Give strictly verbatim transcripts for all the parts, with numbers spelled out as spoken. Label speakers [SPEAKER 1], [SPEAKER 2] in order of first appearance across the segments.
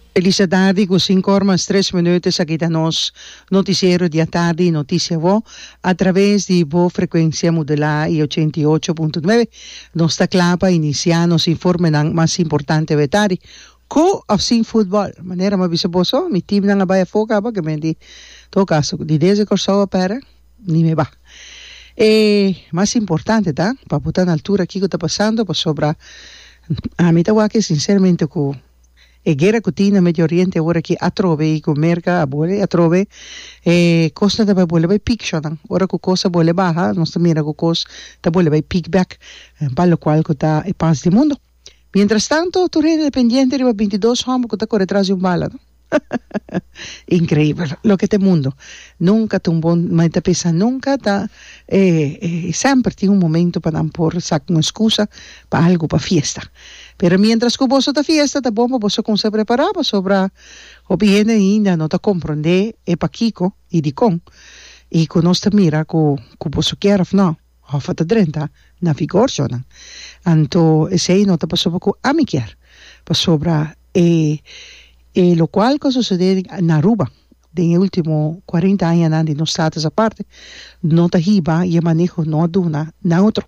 [SPEAKER 1] Feliz tarde, com cinco horas três minutos aqui da nosso noticiero de tarde, notícia vo, através de boa frequência modular e oitenta e oito ponto nove. Nós está claro para iniciar nos informe mais importante de tarde. Co assim futebol, maneira mais bisaboso, mi time não vai focar para que me di, todo caso, de desde que só para, nem me va. E mais importante, tá? Para botar na altura aqui que está passando, para sobrar, a mim tá que sinceramente com e guerra cutina Medio Oriente ora che a trove i merca a bole a trove e costa da bole vai picture ora cu cosa bole baja non sta mira cu cos da bole vai pick back ballo qual cota e pas di mondo mientras tanto tu eres dependiente de veintidós hombres que corre tras de un bala no? Increíble lo que te mundo nunca tu un bon ma te pesa nunca ta e, e sempre ti un momento para non por sac una scusa para algo para fiesta. Pero mientras que vos esta fiesta, ta bomba vos com se preparava sobre o viene ainda não ta comprende e pa Kiko e di con e con nostra mira co co vos quer no ha fatto trenta na vigor jona anto e sei não ta passou co amiquer pa sobra e e lo qual cosa succede na Aruba den último quarenta anos andando no status a parte não ta hiba e manejo no aduna na outro.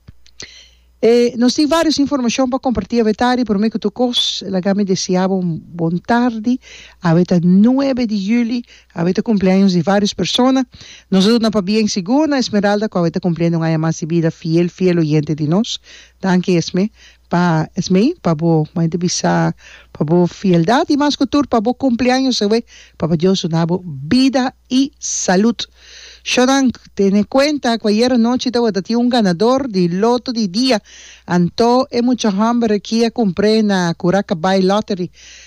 [SPEAKER 1] Eh, nós temos várias informações para compartilhar vetari, por mim que tu cos, la gami deseava um bom tarde, avete nove de julho, avete cumpleaños de várias pessoas, nós damos para bem segura, Esmeralda, que avete cumprindo uma mais vida fiel, fiel oyente de nós, danke Esme, para Esme, para bo, mas de bisa, para bo fieldade, e mais que tudo, para bo cumpleaños, para Deus una vida e saúde. Shodan, ten en cuenta que ayer noche te un ganador de loto de día. Anto e mucha hambre que compré na Curaca Bay Lottery.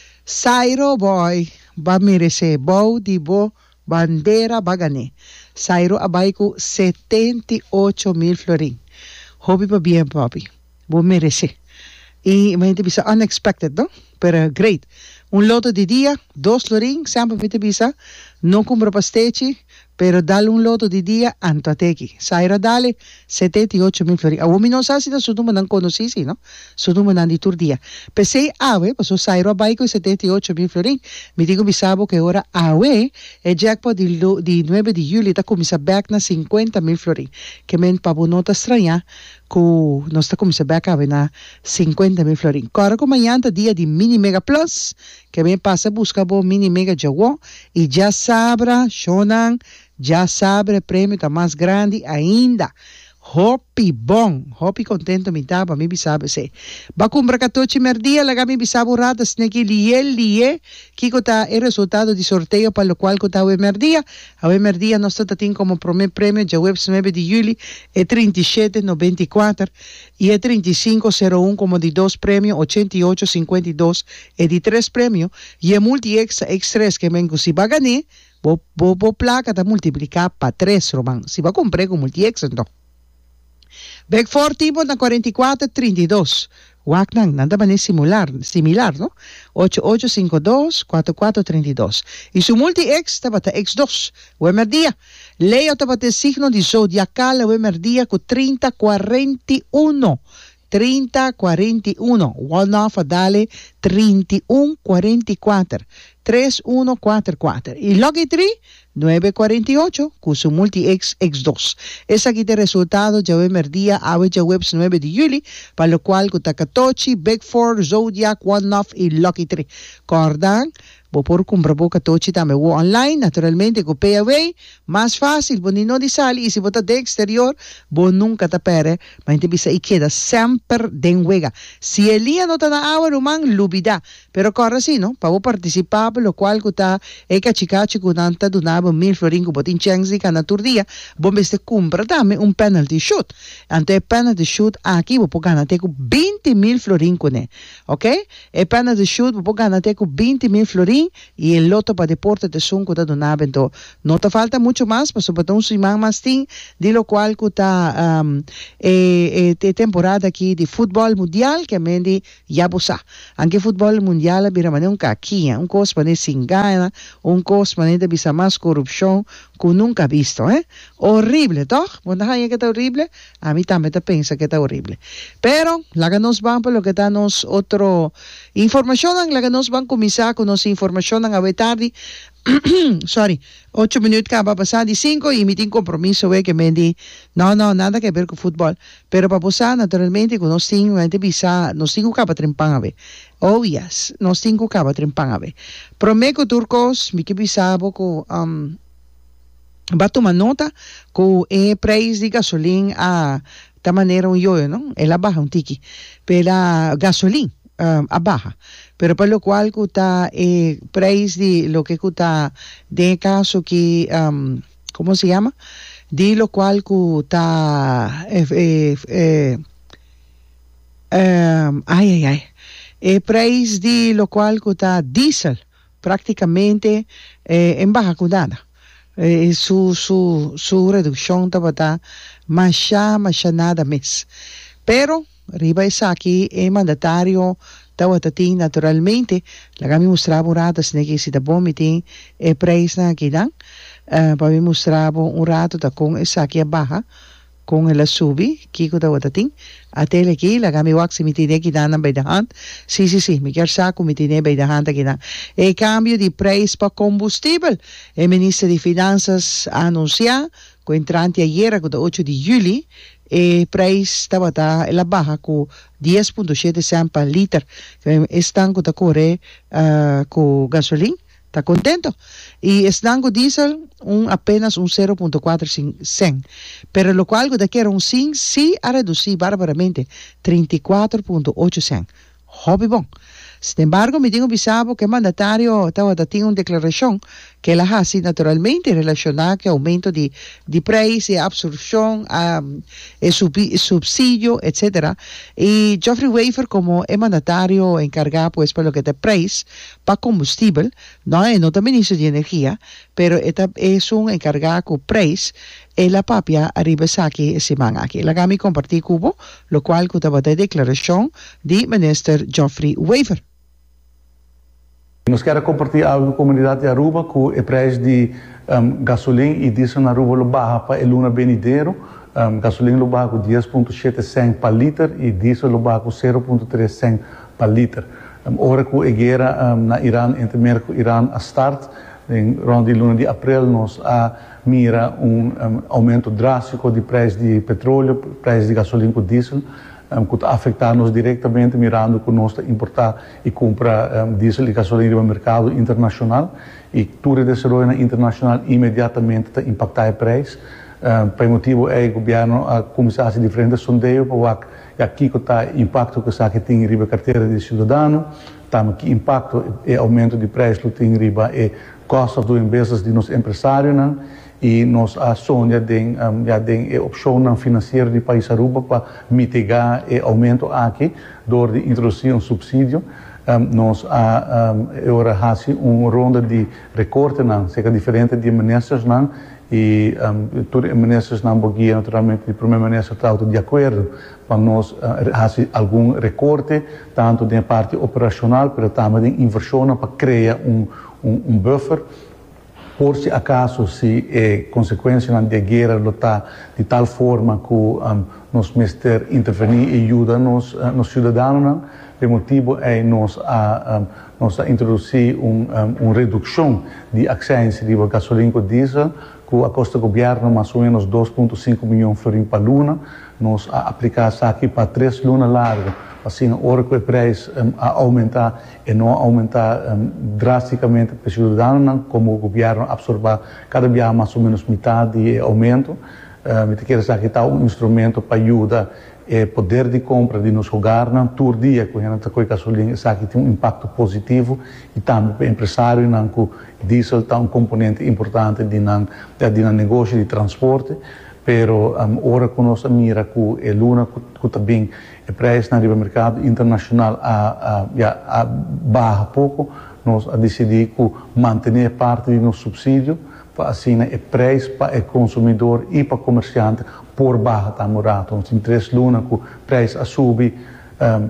[SPEAKER 1] Sairo boy, va merece bow di bo bandera bagane. Sairo abay ko setenta y ocho mil florin. Hobby pa bien papi. Bo merece. Y me bisa unexpected, ¿no? Pero great. Un loto de día, dos florin, siempre me bisa. No compro pastechi. Pero dale un loto di dia anto a teki. Saira dale setenta y ocho mil flori. A umi non sa si da su non conosisi, no? Su non di tur dia. Per sei ave, paso Sairo a baico setenta y ocho mil flori. Mi dico bisabo che ora ave e jackpot di, di nove di julio da comisa back na cinquenta mil flori. Che men pabo nota strana cu non sta comisa back ave na cinquenta mil flori. Cora come yanta dia di mini mega plus che men passa busca bo mini mega jawo e già sabra shonan já sabe o prêmio está mais grande ainda. Hopi bom, hopi contento me dá, para mim sabe se. Ba comprar catoche merdia, laga me sabe rata sneki lie lie, que tá o resultado de sorteio para o qual cota o merdia. A o merdia nós está tem como primeiro prêmio de web nove de julho é trinta e sete noventa e quatro e é trinta e cinco zero um como de dois prêmios, oitenta e oito cinquenta e dois é de três prêmios e é multi extra extra que mengo se vai ganhar. Bo, bo, bo placa da multiplicar para três, Roman. Se vai comprar com multi-ex, então. Back four tipo na quarenta e quatro trinta e dois. Wagner, nada mais similar, similar, não? oito oito cinco dois quatro quatro três dois. E se o multi-ex estava até X dois. O emerdia. Leia estava até signo de zodiacal, o emerdia com trinta quarenta e um. trinta quarenta e um. One off dale trinta e um quarenta e quatro. três um quatro quatro. E Lucky três, nove quarenta e oito, com su multi-X X dois. Esse aqui é o resultado de o merdia a web nove de julho, para o qual o Takatochi, Big Four, Zodiac, One Off e Lucky três. Cordan, vou por comprar o Takatochi também online, naturalmente, com Pay Away, mais fácil, bonino de sali, e se botar de exterior, bom nunca te pere, mas te bisa e queda sempre den wega. Se elia não está na aula, humano, lubida, pero corre assim, não? Para participar, lo qual kuta e kachi-kachi kunanta dunaba mil florin kubotin changsi ka naturdia bombeste compra dame un penalty shoot ante penalty shoot aqui bo ganate ku vinte mil florin kune, ok? E penalty shoot bo ganate ku vinte mil florin y el loto para deporte de sun kuta dunaba ento no te falta mucho más pues sobre un simán más tin de lo cual kuta um, e, e, temporada aquí de fútbol mundial que mendi ya bosa anche fútbol mundial cambiarla para manejar un caquilla, un costo para sin gana, un costo para de visa más corrupción que nunca visto, ¿eh? Horrible, ¿toch? Cuando hay que está horrible, a mí también te piensa que está horrible. Pero, la que nos van por lo que está nos otro información, la que nos van a comenzar con nos información a ver tarde, sorry, ocho minutos que va a pasar de cinco y mi compromiso ve que me di, no, no, nada que ver con fútbol, pero para pasar naturalmente con nos cinco, gente visa, nos cinco que va a trempan a ver, oh yes, nos cinco que va a trempan a ver. Prometo turcos, mi que visa poco, um, va a tomar nota con el precio de gasolina a esta manera un yo, ¿no? Es la baja un tiki, pero la gasolina um, a baja. Pero por lo cual está el eh, precio de lo que está de caso que, um, ¿cómo se llama? De lo cual está, eh, eh, eh, um, ay, ay, ay, el precio de lo cual está diésel prácticamente eh, en baja cuidada. Eh, su, su, su reducción está más ya, más ya nada más. Pero, arriba es aquí, el mandatario Tawatating naturalmente, la kami mostraba un rato, se que si da bom meeting, el precio na kidan, uh, para mostraba un rato da con esa aquí baja, con el subi, kiko Tawatating, a tele aquí, la kami wax mitine kidan bij de hand, sí, sí, sí, mi quiero saco mitine bij de hand kidan. El cambio de precio para combustible, el ministro de Finanzas anuncia, que entrante ayer, con el ocho de julio, el precio estaba la baja con diez punto siete cent per liter. Están con corre uh, con gasolina, está contento. Y están con diésel un, apenas un cero punto cuatro cent. Pero lo cual de que era un cinco sí ha reducido bárbaramente treinta y cuatro punto ocho cent. Hobby bon. Sin embargo, me digo bisabo que el mandatario estaba dando una declaración que la hace naturalmente relacionada con el aumento de, de precio, absorción, um, el subsidio, etcétera. Y Geoffrey Wafer, como el mandatario encargado pues por lo que es precio para combustible, no es no también ministro de energía, pero esta es un encargado con precio en la papia arriba aquí semana aquí. La gami compartí cubo, lo cual estaba de declaración de ministro Geoffrey Wafer.
[SPEAKER 2] Nós queremos compartilhar algo com a comunidade de Aruba, que o preço de um, gasolina e diesel na Aruba lo barra para o luna venideiro. Um, gasolina lo barra com dez ponto sete cent per liter e diesel lo barra com zero ponto três cent per liter. Um, ora que a guerra um, na Irã, entre América e Irã, a start, em rond de luna de abril, nós a mira um, um aumento drástico de preço de petróleo, preço de gasolina e diesel. Um, que afetar-nos diretamente, mirando que nós importar e comprar um, diesel e gasolina no mercado internacional e tudo esse rolê internacional imediatamente impactar o preço. Um, por motivo é o governo a começar a fazer diferentes sondeios para ver aqui que está o impacto que está que tem riba carteira de cidadão, também que impacto e aumento de preço que tem riba e custos dos empresas de nos empresários, né? E nós a sonha de um, já tem a opção financeira do país Aruba para mitigar o aumento aqui, door de introduzir um subsídio. Um, nós a um, agora faz uma ronda de recorte, não, seja diferente de ministros, não, e um, todos os ministros não boguia naturalmente o primeiro-ministro está de acordo para nós uh, fazer algum recorte, tanto da parte operacional, mas também de inversão para criar um, um, um buffer. Por se acaso se é consequência da guerra está de tal forma que um, nós mister intervenir e ajudar nos uh, nos cidadãos, o motivo é nós a um, nós a introduzir um, um, uma redução de acções de gasolina e diesel que a custa governo mais ou menos dois ponto cinco milhões de florins por luna, nós a aplicar isso aqui para três lunas largas. Assim, a hora que o preço um, a aumentar e não aumentar um, drasticamente para os cidadãos, como o governo absorver cada dia mais ou menos metade de aumento, um, eu quero dizer que está um instrumento para ajudar o poder de compra de nos jogar, todo dia, com a gasolina, que tem um impacto positivo e também para o empresário, que o diesel está um componente importante de um negócio de transporte. Pero um, ora que nós mira que é luna que também o preço no mercado internacional a, a, a barra pouco, nós a decidir que manter parte do nosso subsídio para assim o preço para o consumidor e para o comerciante por barra está morado. Então, em três lunas que o preço a subir um,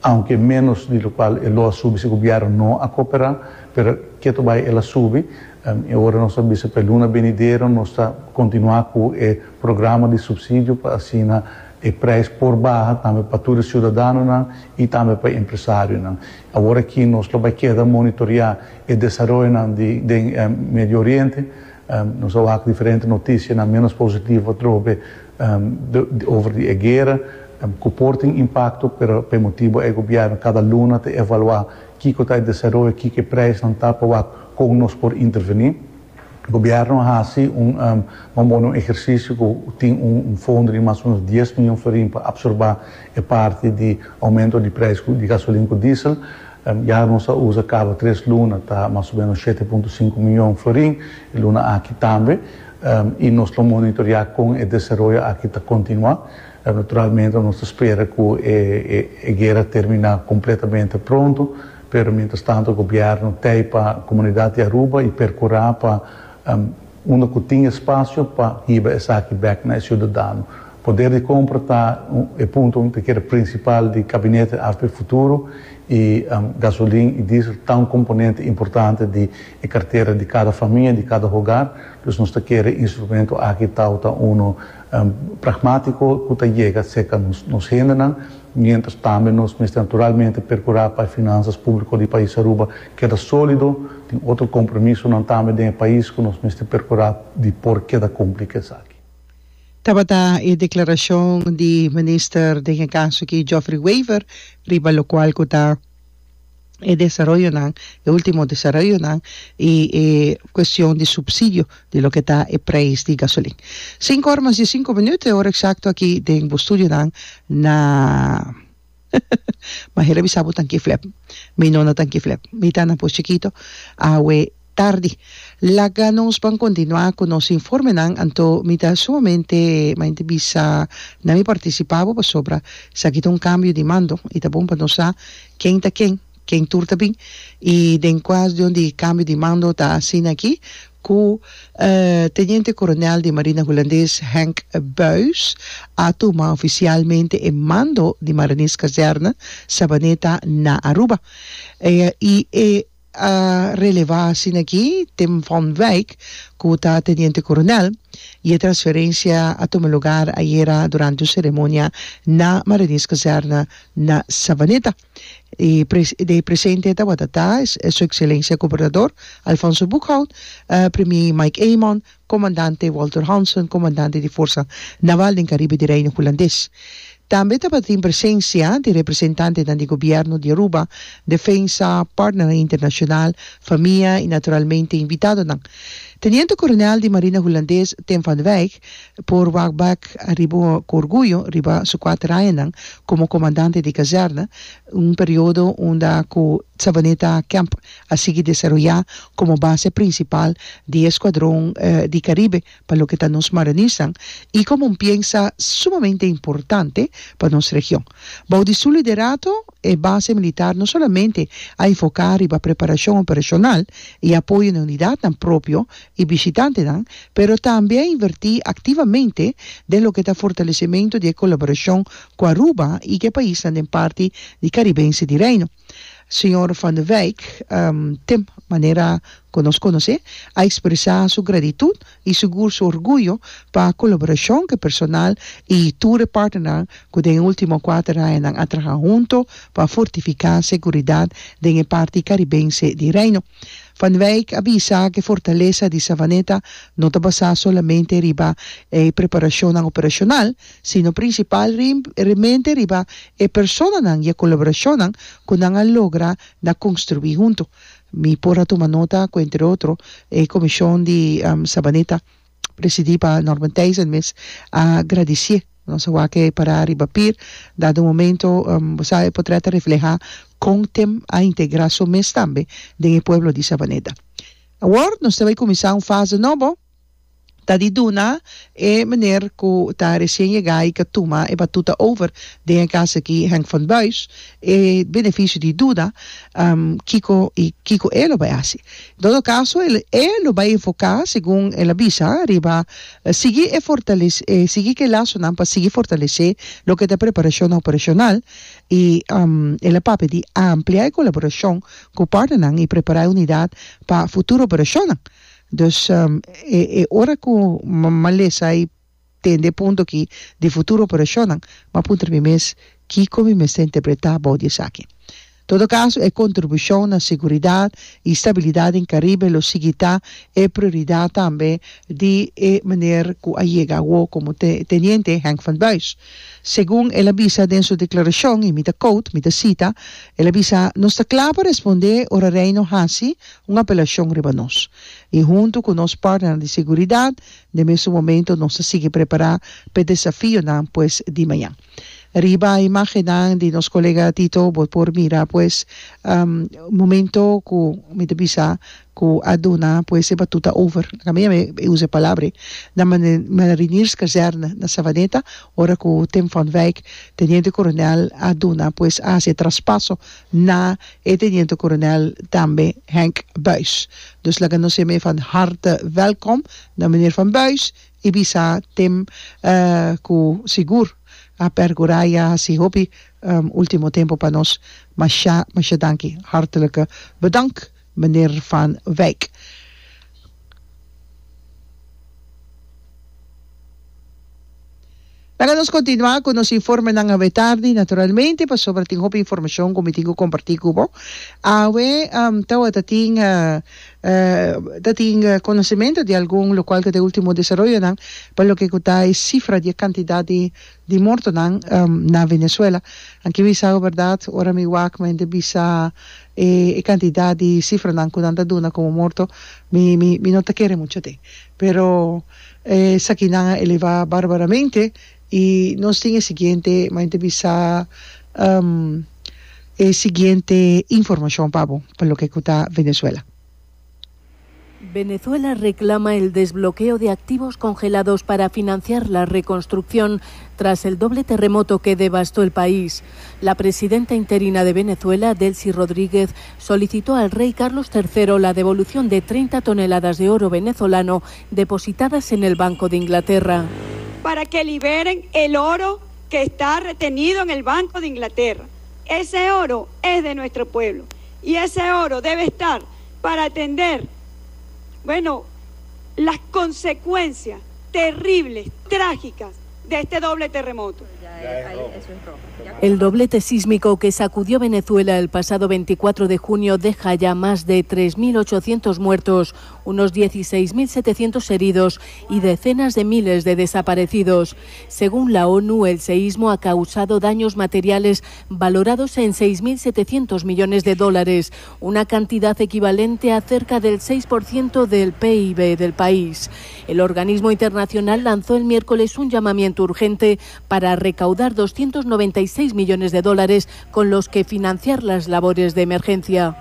[SPEAKER 2] aunque menos de lo cual el sube se gobierno no a cooperar, pero que tu vai ela sube, um, e ora nós sabemos que luna venidero nós está continuar com o programa de subsídio para assim na e preço por barra também para todo cidadão não, e também para empresário não. Agora aqui nós vai quedar monitorar o desenvolvimento de, de um, Médio Oriente, um, nós vamos ver diferentes notícias, na menos positiva trouxe um, de, de, over de guerra, um, que porta impacto, pero por motivo é governo cada luna te evaluar que está desenvolvendo, que que preço não está para com nós por intervenir. O governo ha assim um, um, um exercício que tem um, um fundo de mais ou menos dez milhões de florins para absorver a parte de aumento de preço de gasolina e diesel. Um, já nós usa cada três lunas, está mais ou menos sete vírgula cinco milhões de florins, e luna aqui também, um, e nós estamos monitoreando com o desenvolvimento aqui está continuar. Um, naturalmente, nós esperamos que a guerra termine completamente pronto, mas, mientras tanto, o governo tem para a comunidade de Aruba e percorrer para Um, onde que tinha espaço para ir essa aqui back na cidadão. Poder de compra está um, é ponto que é principal do gabinete para o futuro e um, gasolina e diesel está um componente importante de a carteira de cada família, de cada hogar. Então nós queremos instrumento aqui está um, um pragmático que chega seca nos nos rendem. Mientras também nós naturalmente percorrer para as finanças públicas do país Aruba que é sólido, tem outro compromisso não também do país que nós temos que percorrer de por que da complicação.
[SPEAKER 1] Tabata a declaração de ministro de caso aqui Geoffrey Weaver, riba lo qual kuta e desarrollo nan, el último desarrollo nan, y eh, cuestión de subsidio de lo que está el precio de gasolina. Cinco horas y cinco minutos, hora exacto aquí de en estudio nan, na mahira bisabo tanki flip, mi nona tanki flip, mi tana po chiquito, awe tarde. La ganos van continuar con los informes nan, anto mita sumamente, ma bisa, na mi participavo pa sobra, sa kita un cambio di mando, ita bomba no sa, quem ta quem, quem turta bem, e den quase de onde cambio de mando está assim aqui, com o uh, Teniente Coronel de Marina holandês Henk Buys a tomar oficialmente o mando de Marines Caserna Sabaneta na Aruba. Uh, e e a relevar assim aqui, Tim van Wijk, que está Teniente Coronel, e a transferência a tomar lugar ayer durante a cerimônia na Marines Caserna na Sabaneta. E de presente da Watata é Sua Excelência Governador Alfonso Buchhout, uh, Premier Mike Eamon, Comandante Walter Hansen, Comandante de Força Naval do Caribe de Reino Holandês. Também estava em presença de representantes do governo de Aruba, Defensa, Partner Internacional, Família e naturalmente invitado. Teniente Coronel de Marina holandês Tim van Wijk, por Wagbak arribou com orgulho, arriba su quatro anos como comandante de caserna, um período onde o Sabaneta Camp a seguir desarrollar como base principal de esquadrão eh, de Caribe para lo que está nos marinizan e como um piensa sumamente importante para nossa região. Baudi su liderato e base militar não somente a enfocar a preparação operacional e apoio na unidade tan propio e visitante, dan, pero também invertir activamente de lo que está fortalecimento de colaboração com Aruba e que país em parte de caribense de Reino. Senhor Van der Wijk, um, tem maneira que nos conhece, a expressar sua gratidão e seguro seu orgulho para a colaboração que personal e tour partner que den último quatro anos a trabalhar junto para fortificar a segurança da parte caribense de Reino. Van Wijk avisa que fortaleza de Sabaneta não está basada solamente riba e preparação operacional, sino principalmente riba e persona e colaboração que não logra da construir junto. Mi porra toma nota que entre outro a comissão de um, Sabaneta presidida por Norman Tyson mes agradecer nossa que para ribapir dado o momento um, você poderá reflejar com tem a integração mes também do povo de Sabaneta. Agora nós vamos começar uma fase nova tá de duna e meneer que tá recém chegar e que toma e batuta over de casa aqui Henk van Buys e benefício de duna um, Kiko e Kiko ele vai assim. Em todo caso ele ele vai enfocar segundo ele avisa riba seguir e fortalecer eh, seguir que laço não para seguir fortalecer lo que é preparação operacional y um, el papel de ampliar colaboración con partners y preparar unidad para futuro operaciones. Dus um, e, e ora que malesa e tende punto que de futuro operaciones, ma punto de mes que come me se interpretar body saki. Todo caso, é contribuição na segurança e estabilidade em Caribe, lo seguirá é prioridade também de é maneira que a chega o como te, teniente Henk van Buys. Segundo ela avisa em sua declaração e me da quote, me da cita, ela avisa nos está claro para responder ao reino Hasi uma apelação riba nós. E junto com nossos partners de segurança, no mesmo momento nós seguimos preparar para o desafio não, pues, de manhã. Arriba imaginan de nos colega Tito por mira pues um, momento que me devisa que aduna pues se batuta over a mí me use palabra na mariners caserna na Savaneta ora que o Tim van Wyk teniente coronel aduna pues hace traspaso na e teniente coronel tambe Henk Buys. Dus laga nos me van harte welkom na meneer Van Buys e bisa Tim uh, ku sigur a pergoraya si hobby um, último tempo para nós, mas masha dankie, hartelijke bedank meneer Van Wyk. Vamos continuar com os informes ng tarde, naturalmente, para sobre ting hobby informação como tingo compartir kubo. Awe um tawa tating uh, uh, tating uh, conocimiento de algum local que de último desarrollo nang para lo que kuta es cifra de cantidad de de morto nang um, na Venezuela. Anche bisa verdad, ora mi wak men de bisa e, e cantidad de cifra nang kunanda duna como morto mi mi mi nota quiere mucho te. Pero eh, sakinanga eleva barbaramente y nos tiene siguiente mente bisa um, eh, siguiente información Pablo por lo que cuta Venezuela.
[SPEAKER 3] Venezuela reclama el desbloqueo de activos congelados para financiar la reconstrucción tras el doble terremoto que devastó el país. La presidenta interina de Venezuela, Delcy Rodríguez, solicitó al rey Carlos tercero la devolución de treinta toneladas de oro venezolano depositadas en el Banco de Inglaterra.
[SPEAKER 4] Para que liberen el oro que está retenido en el Banco de Inglaterra. Ese oro es de nuestro pueblo y ese oro debe estar para atender, bueno, las consecuencias terribles, trágicas de este doble terremoto.
[SPEAKER 3] El doblete sísmico que sacudió Venezuela el pasado veinticuatro de junio deja ya más de tres mil ochocientos muertos, unos dieciséis mil setecientos heridos y decenas de miles de desaparecidos. Según la ONU, el seísmo ha causado daños materiales valorados en seis mil setecientos millones de dólares, una cantidad equivalente a cerca del seis por ciento del P I B del país. El organismo internacional lanzó el miércoles un llamamiento urgente para recaudar doscientos noventa y seis millones de dólares con los que financiar las labores de emergencia.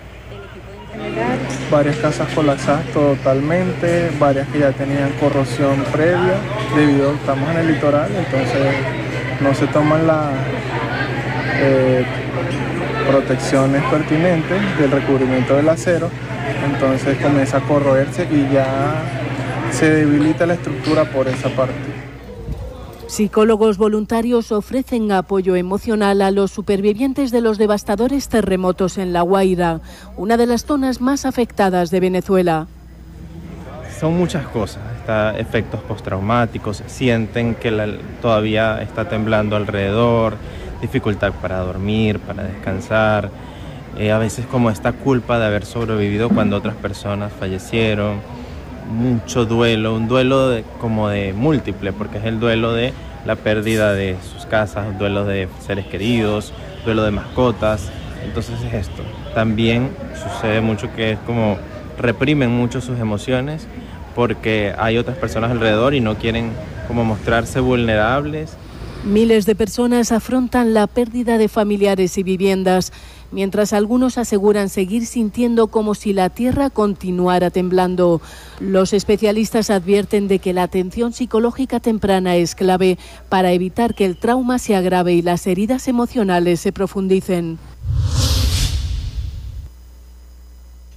[SPEAKER 5] Varias casas colapsadas totalmente, varias que ya tenían corrosión previa, debido a que estamos en el litoral, entonces no se toman las eh, protecciones pertinentes del recubrimiento del acero, entonces comienza a corroerse y ya se debilita la estructura por esa parte.
[SPEAKER 3] Psicólogos voluntarios ofrecen apoyo emocional a los supervivientes de los devastadores terremotos en La Guaira, una de las zonas más afectadas de Venezuela.
[SPEAKER 6] Son muchas cosas, está efectos postraumáticos, sienten que la, todavía está temblando alrededor, dificultad para dormir, para descansar, eh, a veces como esta culpa de haber sobrevivido cuando otras personas fallecieron. Mucho duelo, un duelo de, como de múltiple, porque es el duelo de la pérdida de sus casas, duelo de seres queridos, duelo de mascotas. Entonces es esto. También sucede mucho que es como reprimen mucho sus emociones porque hay otras personas alrededor y no quieren como mostrarse vulnerables.
[SPEAKER 3] Miles de personas afrontan la pérdida de familiares y viviendas, mientras algunos aseguran seguir sintiendo como si la tierra continuara temblando. Los especialistas advierten de que la atención psicológica temprana es clave para evitar que el trauma se agrave y las heridas emocionales se profundicen.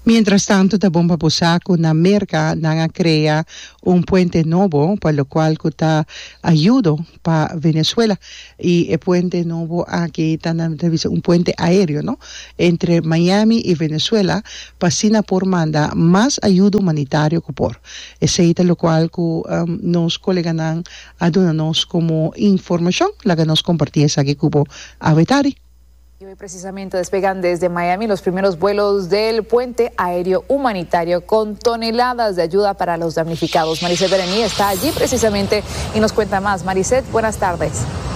[SPEAKER 1] Mientras tanto, da bomba posaco na merca nanga crea un puente nuevo, para lo cual está ayudo para Venezuela. Y el puente nuevo aquí está un puente aéreo, ¿no? Entre Miami y Venezuela, para por manda más ayuda humanitaria que por. Ese es lo cual que um, nos colegas adunanos como información, la que nos compartías aquí como Avetari.
[SPEAKER 7] Y hoy precisamente despegan desde Miami los primeros vuelos del puente aéreo humanitario con toneladas de ayuda para los damnificados. Maricet Berení está allí precisamente y nos cuenta más. Maricet, buenas tardes.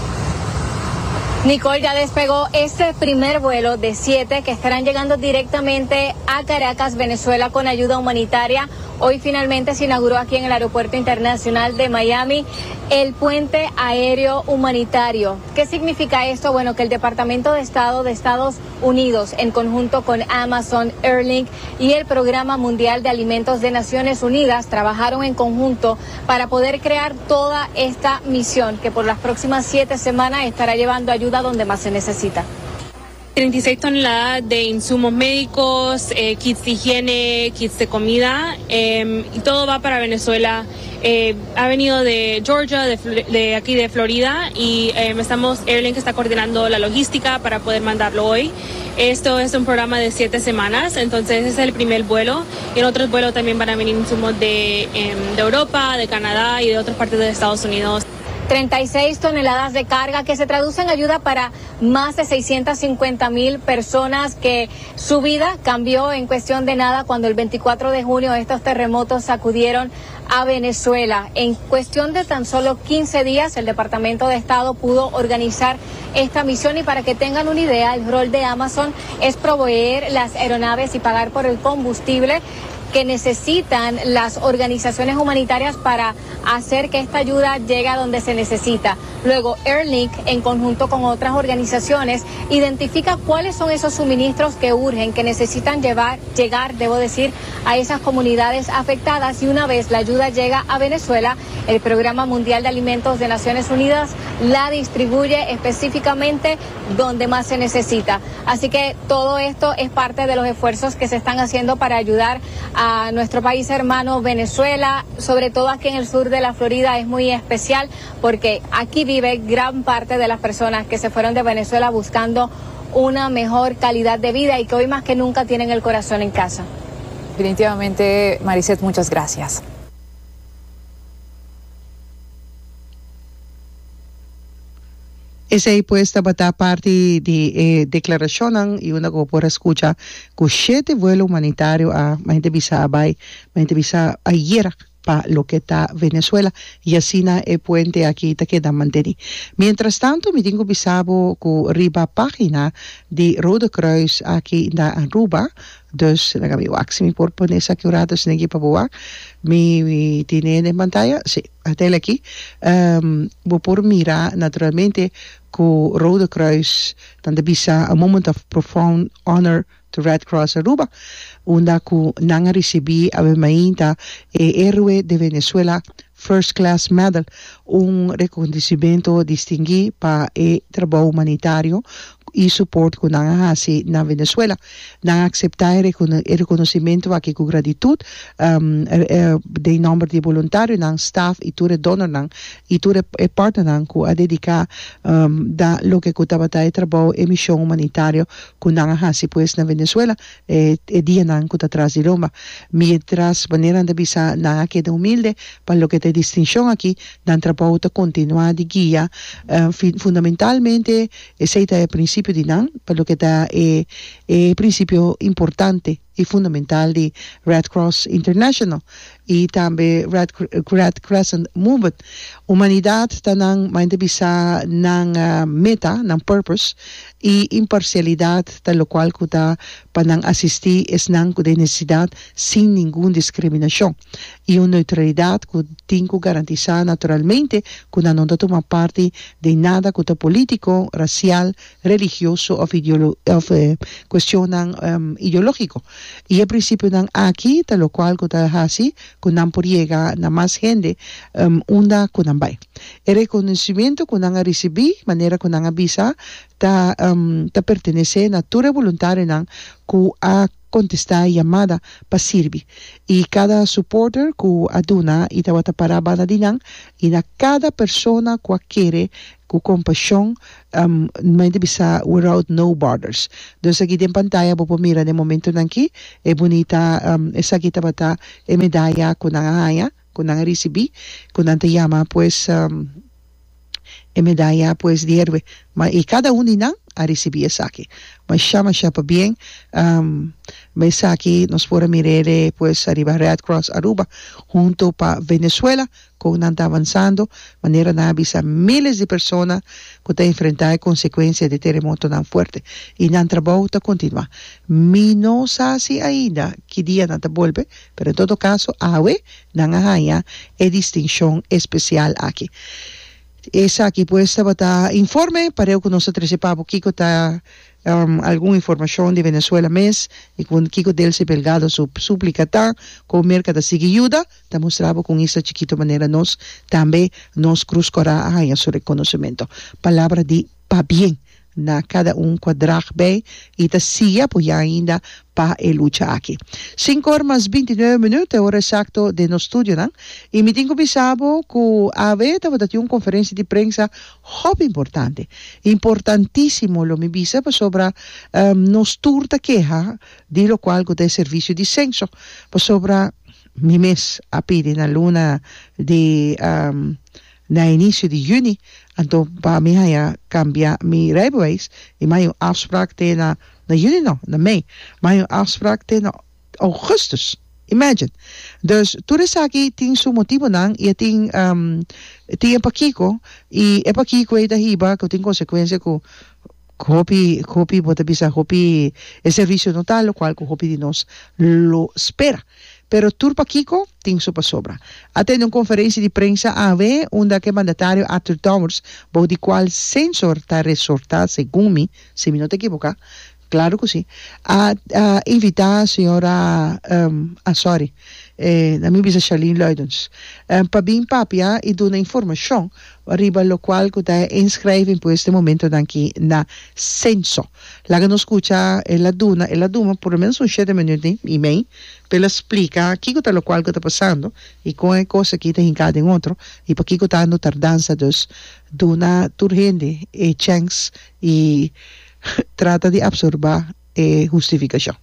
[SPEAKER 8] Nicole, ya despegó este primer vuelo de siete que estarán llegando directamente a Caracas, Venezuela, con ayuda humanitaria. Hoy finalmente se inauguró aquí en el Aeropuerto Internacional de Miami el puente aéreo humanitario. ¿Qué significa esto? Bueno, que el Departamento de Estado de Estados Unidos, en conjunto con Amazon, Airlink y el Programa Mundial de Alimentos de Naciones Unidas, trabajaron en conjunto para poder crear toda esta misión que por las próximas siete semanas estará llevando ayuda donde más se necesita.
[SPEAKER 9] treinta y seis toneladas de insumos médicos, eh, kits de higiene, kits de comida, eh, y todo va para Venezuela. Eh, ha venido de Georgia, de, de aquí de Florida, y eh, estamos, Airlink está coordinando la logística para poder mandarlo hoy. Esto es un programa de siete semanas, entonces ese es el primer vuelo, y en otros vuelos también van a venir insumos de, eh, de Europa, de Canadá y de otras partes de Estados Unidos.
[SPEAKER 8] treinta y seis toneladas de carga que se traducen en ayuda para más de seiscientas cincuenta mil personas que su vida cambió en cuestión de nada cuando el veinticuatro de junio estos terremotos sacudieron a Venezuela. En cuestión de tan solo quince días el Departamento de Estado pudo organizar esta misión, y para que tengan una idea, el rol de Amazon es proveer las aeronaves y pagar por el combustible que necesitan las organizaciones humanitarias para hacer que esta ayuda llegue a donde se necesita. Luego, Airlink, en conjunto con otras organizaciones, identifica cuáles son esos suministros que urgen, que necesitan llevar, llegar, debo decir, a esas comunidades afectadas, y una vez la ayuda llega a Venezuela, el Programa Mundial de Alimentos de Naciones Unidas la distribuye específicamente donde más se necesita. Así que todo esto es parte de los esfuerzos que se están haciendo para ayudar a nuestro país hermano Venezuela, sobre todo aquí en el sur de la Florida. Es muy especial porque aquí vive gran parte de las personas que se fueron de Venezuela buscando una mejor calidad de vida y que hoy más que nunca tienen el corazón en casa.
[SPEAKER 7] Definitivamente, Maricet, muchas gracias.
[SPEAKER 1] Esa aí pues esta parte de eh, declaración y una que por escucha que siete vuelo humanitario a gente visa a bay, gente visa ayer para lo que está Venezuela, y así na el puente aquí te queda mantenido. Mientras tanto, me tengo visado que arriba página de Rode Kruis aquí en Aruba. Dus dan gaan we actie por poner esa curada sin equipo boa. Mi, mi tiene en pantalla, sí, hasta aquí. Um, vou por mirar naturalmente que Rode Kruis dan de bisa a moment of profound honor to Red Cross Aruba, onda que nanga recibi a mainta e héroe de Venezuela First Class Medal, un reconocimiento distinguido para el trabajo humanitario y support que nanga hace na Venezuela. Nanga acceptar el reconocimiento aquí con gratitud um, uh, de nombre de voluntario, nang staff y tu donor nang y tu partner nang que a dedicar um, da lo que kutaba ta trabajo e misión humanitario que nanga hace pues na Venezuela e eh, día nang que atrás de Roma. Mientras manera de visa nanga queda humilde para lo que te distinción aquí dan trabajo de continuar de guía uh, fundamentalmente ese es el principio de nan, para lo que está el eh, eh, principio importante y fundamental de Red Cross International y también Red, Red Crescent Movement. Humanidad está nang mente bisa nang uh, meta, nang purpose y imparcialidad, tal lo cual kuta para asistir es nang de necesidad sin ninguna discriminación y una neutralidad que tiene que garantizar naturalmente que no toma parte de nada que político, racial, religioso o, ideolo- o eh, cuestión um, ideológico. y al principio dan aquí, tal lo cual que está así, con nan por llega na más gente, um, unda con nan bay. El reconocimiento con nan a recibir, manera con nan avisa, ta, um, ta pertenece a natura voluntaria nan, ku a contestar llamada para servir. Y cada supporter que aduna y te va a parar banadinang y na cada persona que quiere con compasión um, mente bisa without no borders. Entonces aquí en pantalla vos mira de momento aquí es bonita um, esa aquí te va a e medalla con angaya con ang recibí con ante llama pues um, e medalla pues de héroe y cada uno inang a recibir esa aquí. Mas chama chapa bien, um, mas aquí nos puede mirar pues arriba Red Cross Aruba junto para Venezuela con anda avanzando manera de avisar miles de personas que están enfrentando consecuencias de terremoto tan fuerte y nan trabajo está continua. Mi no sabe ainda que día nada vuelve, pero en todo caso awe nan haya e distinción especial aquí. Esa aquí pues estaba informe para que nosotros sepamos Kiko está um, alguna información de Venezuela mes y con Kiko Delce Belgado su súplica está con mercado sigue ayuda te mostraba con esa chiquita manera nos también nos cruzcorá a su reconocimiento palabra de pa bien na cada un cuadrado B y te sigue apoyar ainda para el lucha aquí. cinco horas más veintinueve minutos, hora exacto de nuestro estudio, ¿no? Y me tengo pensado que a ver, te una conferencia de prensa muy importante, importantísimo lo me visa sobre um, nos turta queja de lo cual que de servicio de censo, sobre mi mes a pedir na luna de um, na inicio de junio, entonces para mí ya cambia mi rijbewijs en mijn afspraak tegen na juni no, na mei, mijn afspraak tegen augustus. Imagine. Dus toen is aquí ting su motivo nang y ting um ting pakiko y e pakiko ita hiba que ting consecuencia ko copy copy bota bisa copy el servicio notal lo cual copy de nos lo espera. Pero Turpa Kiko ting su sobra. Atende una conferencia de prensa a ver donde que mandatario Arthur Towers, por el cual censor está resortado, según mí, si me no te equivoco, claro que sí, a, a invitar a señora, um, ah, sorry, eh, a mí bisa Charlene Luidens, um, para bien papia y dar una información, arriba lo cual que está inscriben por este momento aquí na censo. La que nos escucha es la duna, es la duma, por lo menos un siete minutos y medio, pero explica qué es lo cual que está pasando y con cosas que está en cada en otro, y para qué está dando tardanza, dus, duna urgente, e chance, y trata de absorber eh, justificación.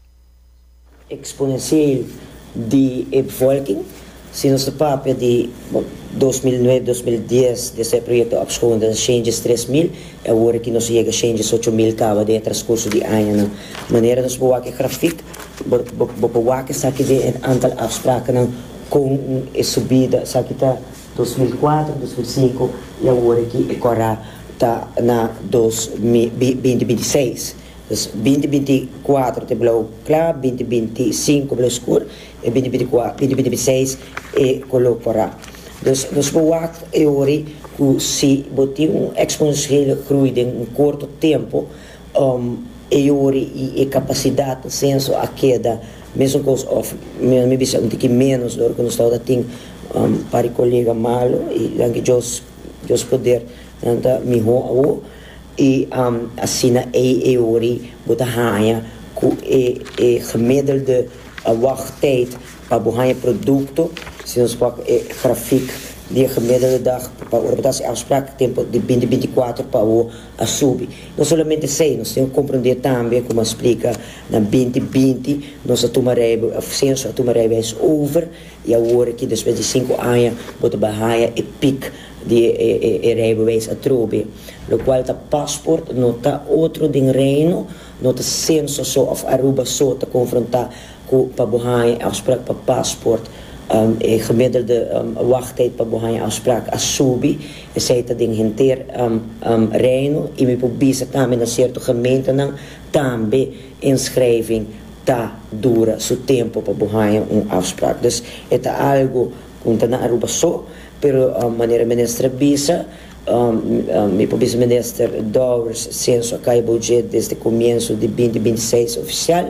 [SPEAKER 10] Exponencial de bevolking, sinds de papel de dos mil nueve dos mil diez desse projeto abschonden changes três mil, agora que nós chega changes oito mil cada de transcurso de ano. Maneira nós boa que gráfico, boa que saque de aantal afspraken com a subida, saque tá dois mil e quatro, dois mil e cinco e agora que agora tá na dois mil e vinte e seis. Dus vinte vinte e quatro tem blauw claro, vinte vinte e cinco blauw escuro e vinte vinte e quatro, vinte vinte e seis é color para. Dus nós verwacht é ori que se botar um exponencial groei em um curto tempo, um, é ori e capacidade de senso a queda, mesmo que of me bisa um pouco menos do que nós está tem um, para o colega malo e que Deus Deus poder anda melhor e um, assim é é ori bota hanha ku é é gemiddelde wachttijd para bohanha produto se nos pak é grafiek die gemiddelde dag para organização afspraak tempo de vinte vinte e quatro para o a subir não somente sei nós temos que compreender também como explica na vinte vinte nós tomaremos a censo a tomaremos over e agora que depois de cinco anos bota bohanha e pic de e rijbewijs a trobe, lo qual ta passport nota outro din reino, nota censo so of Aruba so te confrontar com pa bohanha afspraak pa passport, um, e gemiddelde um, wachttijd pa bohanha afspraak a subi, e seita din hinter um, um, reino, e mi pubisa também na certo gemeente nang também inschrijving ta dura su tempo pa bohanha um afspraak. Dus het algo kunta na Aruba so, pero a uh, maneira ministra bisa um, um, mi vice-ministro Dowers censo a cai budget desde o começo de vinte vinte e seis oficial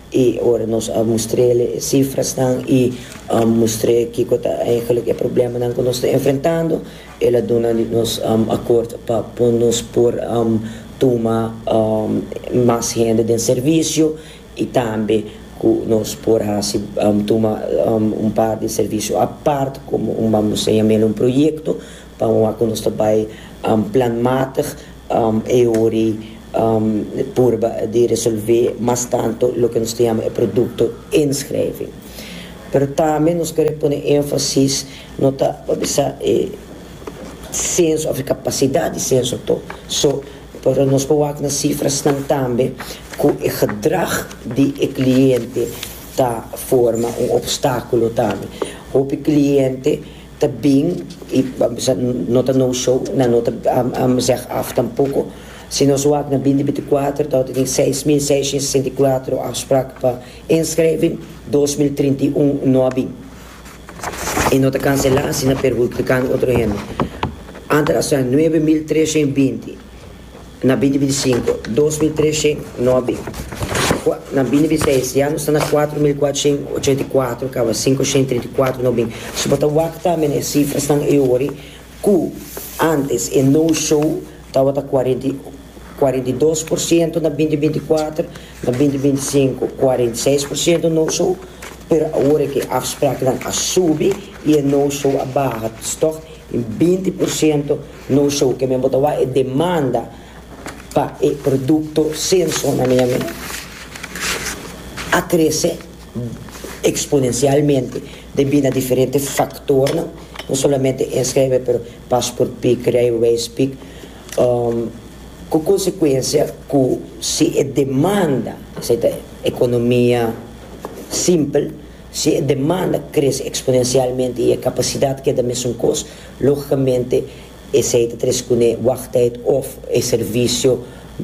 [SPEAKER 10] e ora nós uh, mostrei cifras dan, e um, mostrei que eigenlijk é problema dan que nós estamos enfrentando. Ela dona nos um, acordo para nos por um, tomar um, mais renda de serviço e também nós por assim um, tomar um, um par de serviço à parte, como um, vamos chamar um projeto para que nós também um, planmatig um, e ori Um, por de resolver mais tanto o que nós chamamos de produto inschrijving. Pero também nós queremos pôr ênfase no eh, senso de capacidade, senso todo. So, para nós pôr nas cifras também que o gedrag de o cliente tá forma um obstáculo também. O cliente também e nota no show, na nota a dizer af tampouco. Se nós olhamos na vinte e vinte e quatro, então tem seis mil seiscentos e sessenta e quatro afspraken para inscrever, dois mil e trinta e um não há bem. E não está cancelado, se não perguntar outro ano. Anteração nove mil trezentos e vinte, na vinte e vinte e cinco, dois mil e trezentos não há bem. Na vinte e vinte e seis, já está na quatro mil quatrocentos e oitenta e quatro, acaba quinhentos e trinta e quatro não há bem. Se botar o acta também, as cifras estão em hora, que antes e no show, estava a quarenta e dois por cento na vinte e vinte e quatro, na vinte e vinte e cinco, quarenta e seis por cento no show, pero agora que a afspraak dan a sube e no show a barra, toch em vinte por cento no show que me botawa e demanda para o produto senso na minha mente a crescer exponencialmente devido a diferentes fatores, não, não somente inscrever, pero passport pick, railways pick, um, com consequência que se a demanda, se a economia simples, se a demanda cresce exponencialmente e a capacidade que é da mesma coisa, logicamente, esse é o wachttijd ou o serviço,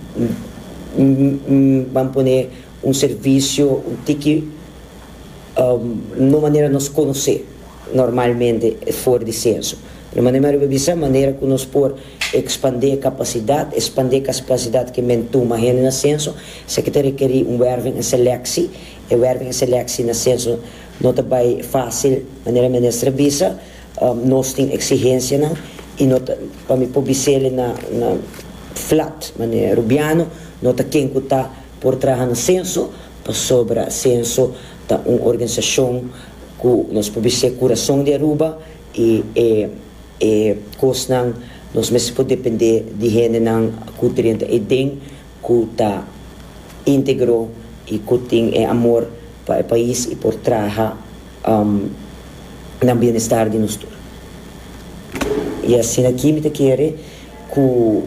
[SPEAKER 10] vamos pôr um serviço que um, de maneira nos conhecer normalmente fora de senso. De maneira que maneira que nós por expandir a capacidade, expandir a capacidade que mentuma rende na senso, se que requerir um werving e seleção, e werving e seleção na senso não é bem fácil, maneira ministra visa, um, nós temos exigência não, e não para me publicar na na flat, maneira rubiano, não tá quem que está por trás no senso, para sobre senso tá uma organização que nós publicamos coração de Aruba e e e coisas não nós mesmo podemos depender de gente não que tem e tem que está íntegro e que tem amor para o país e por trás um, no bem-estar de nós todos. E assim aqui me quer que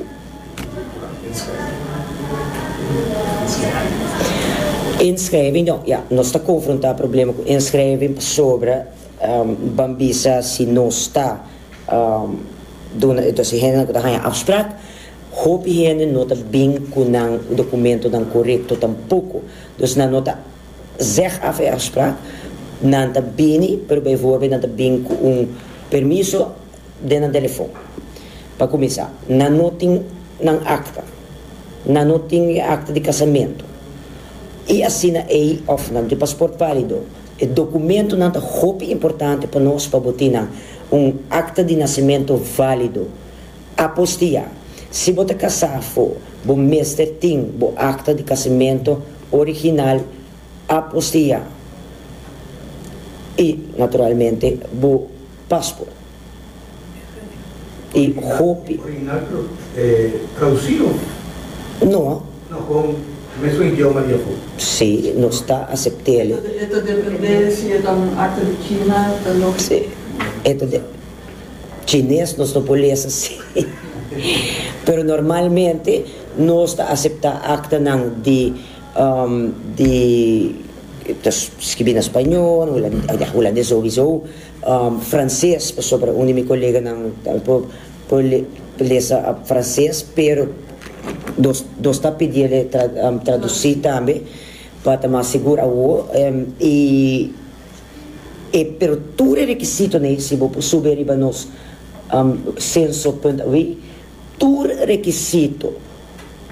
[SPEAKER 10] inscrevem, não, yeah, nós está confrontar problema com inscrevem sobre um, bambisa se não está um, dona então se gente que está afspraak, hoop gente não está bem com o documento não correto tampouco, dus na nota zeg af a afspraak, não está bem, pero bijvoorbeeld não está bem com um permisso de na telefone. Para começar, não notem não acta, não notem acta de casamento. E assina aí of de passaporte válido. O documento não é muito importante para nós para botar um acta de nascimento válido. Apostia. Se você casar for, o mestre tem o acta de casamento original, apostia. E naturalmente o passaporte. E hope.
[SPEAKER 11] Original eh, traduzido?
[SPEAKER 10] Não.
[SPEAKER 11] Não, com mesmo idioma de Afu.
[SPEAKER 10] Sim, não está aceitando.
[SPEAKER 12] Esto depende se é um acta de China, também.
[SPEAKER 10] Sim. Esto de chinês nós não podemos assim. Pero normalmente nós está aceitando acta não de um, de escrever em espanhol, holandês ou isso, um, francês, sobre um de meus colegas não pode ler francês, pero Dos, dos está pedindo tra, um, traduzir também para estar mais seguro um, e e pero todo requisito né se vou subir para nós um, censo ponto ui todo requisito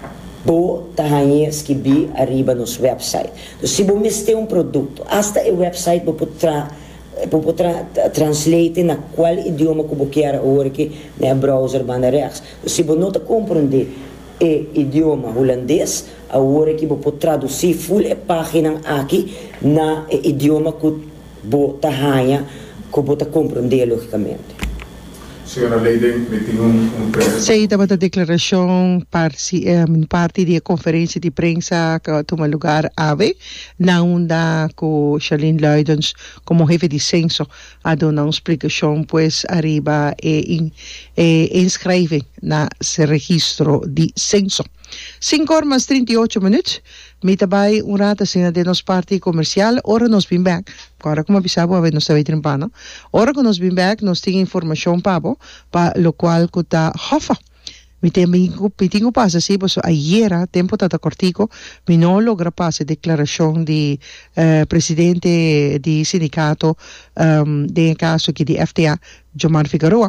[SPEAKER 10] bo tahanha escrever arriba nos website. Então, se você misté um produto, hasta o website você pode Pode tra translate na qual idioma que você quer agora que na browser banda rechts. Se você não compreende o idioma holandês, agora que você pode traduzir full a página aqui na idioma que você tahanha que você compreende logicamente.
[SPEAKER 13] Senhora Leiden, me tem um, um
[SPEAKER 1] Sei, estava a declaração parte, um, parte da conferência de imprensa que toma lugar ave, na onda com Charlene Luidens como jefe de censo, a dar uma explicação, pois arriba e, in, e inscreve na registro de censo. cinco horas e trinta e oito minutos. Me tabay un rata sina de nos parte comercial. Ora nos bin back. Agora como avisabo a ver nos estaba trimpano. Ora que nos bin back nos tiene información pabo pa lo cual kuta hofa. Mi tengo mi tengo pasa sí pues ayer tiempo tata cortico mi no logra pase declaración de uh, presidente de sindicato um, de caso que de F T A Jomar Figueroa.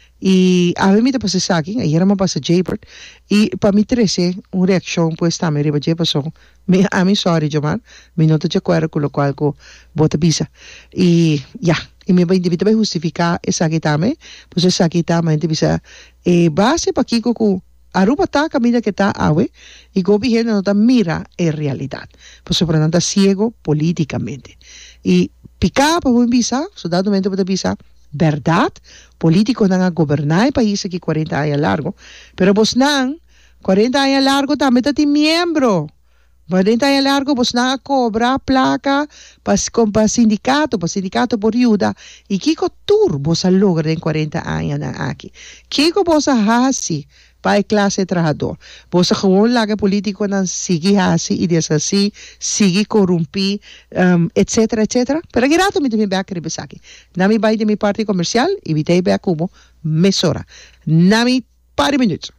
[SPEAKER 1] Y a mí me pasa aquí, ayer me pasa Jaybird, y para mí trece una reacción pues también arriba de pasó. Me a mí sorry Jomar, me no te de acuerdo con lo cual co bota visa. Y ya, y me va a justificar esa que también, pues esa que también te visa eh base para Kiko ku Aruba está camina que está ave y gobierno no está mira en realidad. Pues por tanto ciego políticamente. Y picar para un visa, soldado para visa verdad, políticos van a gobernar el país aquí cuarenta años largo, pero vos nan, cuarenta años largo también está miembro, cuarenta años largo vos nan a cobrar placa para sindicato, para sindicato por ayuda, y kiko tour vos a lograr en cuarenta años aquí, kiko vos a hasi para a clase trabajador, vos a gewoon laga político nan sigue hasi y des así, sigue corrompi, um, etcétera, etcétera, pero que rato me te me back aquí. Nami vai de mi parte comercial y vitei back como mesora. Nami pare minutos.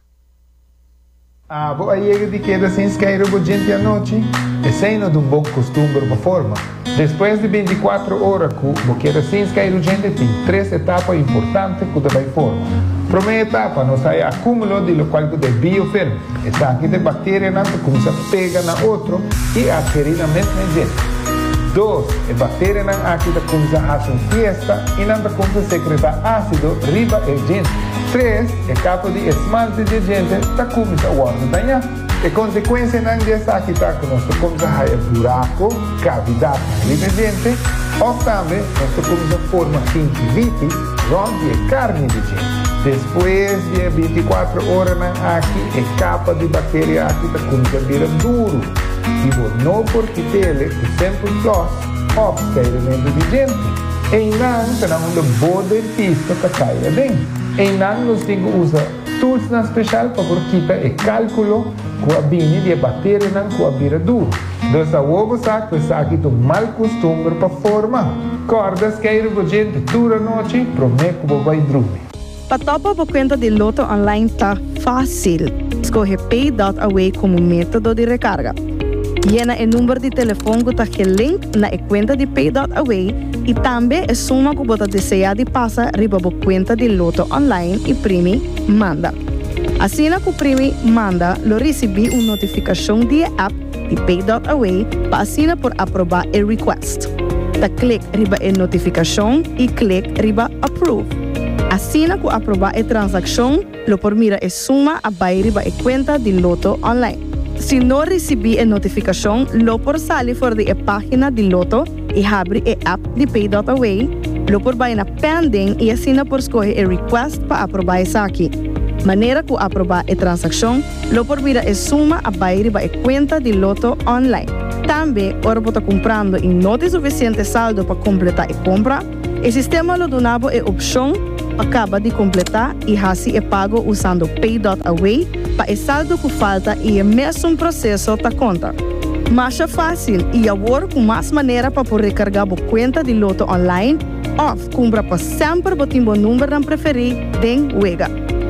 [SPEAKER 14] Ah, vou aí de que se inscreve a gente à noite, é sendo de um bom costume para forma. Depois de vinte e quatro horas que você se inscreve a gente, tem três etapas importantes que vai forma. Primeira etapa, nós sai acúmulo de lo qual de biofilm. Essa aqui de bactéria não começa a pegar na outro e adquirir na mesma gente. Dois, a bactéria não aqui começa a fazer fiesta e não começa a secretar ácido riba a gente. Três, a capa de esmalte de gente está começa a guardar. A consequência não dessa aqui está que nós começa a fazer buraco, cavidade de gente, ou também nós começa a formar gingivitis, onde é carne de gente. Depois de vinte e quatro horas aqui, a capa de bactéria aqui está começa a virar duro. E vou não porque ele, o sempre plus, obscurecimento de gente. E não, será um bom dentista que cai dentro. E não, nós temos que usar tools na especial para quitar o cálculo com a bine de bactéria não com a vira duro. Então, o ovo saco é aqui do mal costume para formar. Cordas que aí a gente dura a noite, promete que vai dormir.
[SPEAKER 15] Para topa a conta de Loto Online está fácil. Escolhe Pay dot Away como método de recarga. Llena o número de telefone que está link na conta de Pay dot Away e também a suma que você deseja de passar riba a conta de Loto Online e primi manda. Assim que o primi manda, lo recebi uma notificação de app de Pay dot Away para assinar por aprovar o request. Da clique riba a notificação e clique riba Approve. Assim que aprovar a transação, lo por mira a suma a vai riba a conta de Loto Online. Se não recebi a notificação, lo por sair fora da página de Loto e abre a app de Pay dot Away, lo por vai na pending e assina por escolher a request para aprovar isso aqui. Maneira que aprovar a transação, lo por mira a suma a vai riba a conta de Loto Online. Também, ora você comprando e não tem suficiente saldo para completar a compra, o sistema lo donava a opção acaba de completar e assim é pago usando Pay dot Away para o saldo que falta e é mesmo processo da conta. Mas é fácil e agora com mais maneira para poder recargar a conta de Loto Online ou comprar para sempre o timbo número não preferir den Wega.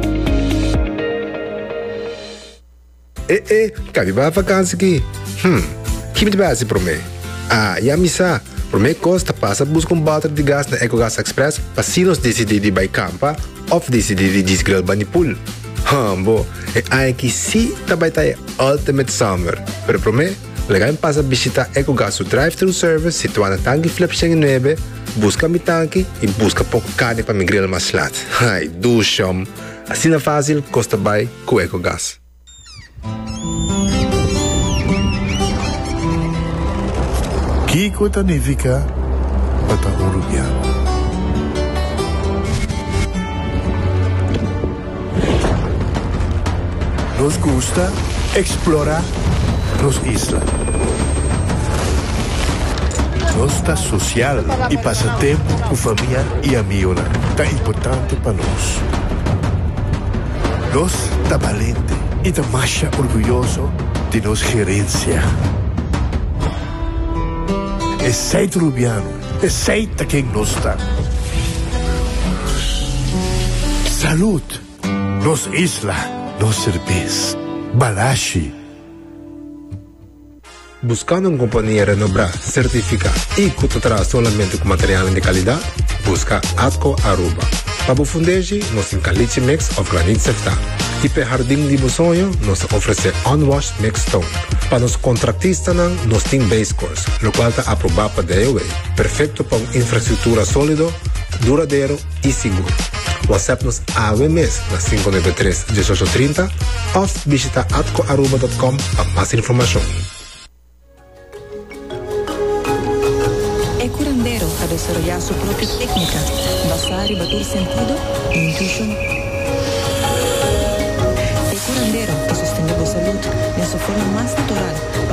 [SPEAKER 16] Eh, eh, cadê a vacância aqui? Hum, que me base para mim? Ah, e a missa? Por mim, costa passa buscar um balde de gás na EcoGas Express para se nós decidir de ir campa ou decidir de desgrelbar no pool. Hambo, e aqui sim também tá Ultimate Summer. Pero para mim, legal passa a visitar EcoGas o drive-thru service situado na tanque Flip nove, busca mi tanque e busca pouco carne para me grill mais lat. Ai, ducham. Assim é fácil, custa bem com EcoGas.
[SPEAKER 17] Kiko significa para Uruguaiano. Nos gusta explorar nos islas. Nos está social e passa tempo com família e amigos. Tá importante para nós. Nós está valente e está mais orgulhoso de nossa gerência. É seito uruguaiano, é seita quem nós está. Saúde, nos isla, nos cerveja, balashi.
[SPEAKER 16] Buscando uma companhia renombrada, certificada e que te traz somente com material de qualidade, busca Atco Aruba. Para o fundejo, nós temos caliche mix of granite certificado. E para o jardim de sonho, nós oferecemos unwashed mix stone. Para os contratistas, nós temos base course, o qual está aprovado para D O A. Perfeito para uma infraestrutura sólida, duradouro e seguro. WhatsApp-nos a W M S na cinco nove três, um oito três zero ou visita atco aruba ponto com para mais informação.
[SPEAKER 18] É curandeiro a desarrollar sua própria técnica, basar e bater sentido em intuição. É curandeiro a sustentar a saúde de sua forma mais natural.